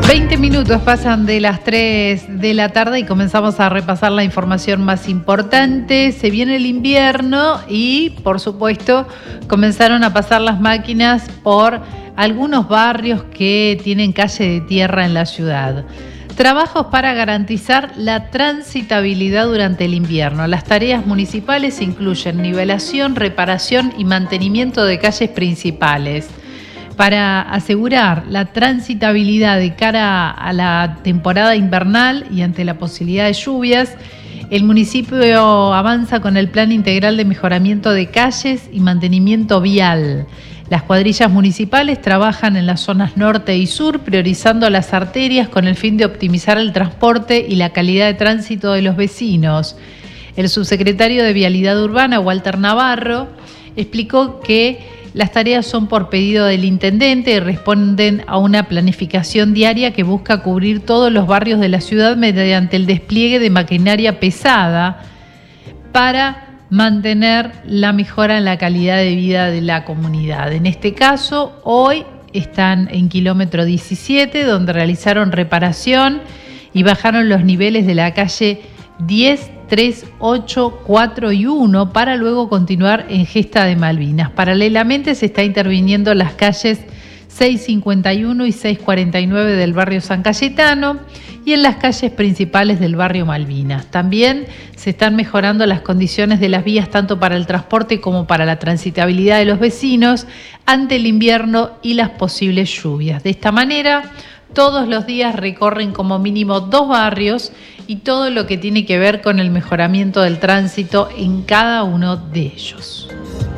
20 minutos pasan de las 3 de la tarde y comenzamos a repasar la información más importante. Se viene el invierno y, por supuesto, comenzaron a pasar las máquinas por algunos barrios que tienen calle de tierra en la ciudad. Trabajos para garantizar la transitabilidad durante el invierno. Las tareas municipales incluyen nivelación, reparación y mantenimiento de calles principales. Para asegurar la transitabilidad de cara a la temporada invernal y ante la posibilidad de lluvias, el municipio avanza con el Plan Integral de Mejoramiento de Calles y Mantenimiento Vial. Las cuadrillas municipales trabajan en las zonas norte y sur, priorizando las arterias con el fin de optimizar el transporte y la calidad de tránsito de los vecinos. El subsecretario de Vialidad Urbana, Walter Navarro, explicó que las tareas son por pedido del intendente y responden a una planificación diaria que busca cubrir todos los barrios de la ciudad mediante el despliegue de maquinaria pesada para mantener la mejora en la calidad de vida de la comunidad. En este caso, hoy están en kilómetro 17, donde realizaron reparación y bajaron los niveles de la calle 10, 3, 8, 4 y 1 para luego continuar en Gesta de Malvinas. Paralelamente se está interviniendo las calles 651 y 649 del barrio San Cayetano y en las calles principales del barrio Malvinas. También se están mejorando las condiciones de las vías tanto para el transporte como para la transitabilidad de los vecinos ante el invierno y las posibles lluvias. De esta manera, todos los días recorren como mínimo 2 barrios y todo lo que tiene que ver con el mejoramiento del tránsito en cada uno de ellos.